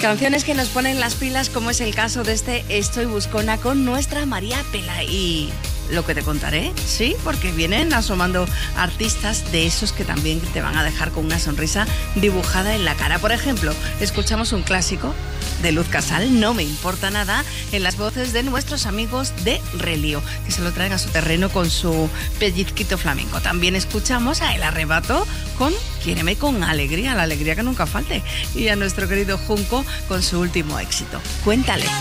Canciones que nos ponen las pilas, como es el caso de este Estoy Buscona con nuestra María Pela. Y lo que te contaré, sí, porque vienen asomando artistas de esos que también te van a dejar con una sonrisa dibujada en la cara. Por ejemplo, escuchamos un clásico de Luz Casal, No me importa nada, en las voces de nuestros amigos de Relío, que se lo traen a su terreno con su pellizquito flamenco. También escuchamos a El Arrebato con Quiéreme con alegría, la alegría que nunca falte, y a nuestro querido Junco con su último éxito, Cuéntale.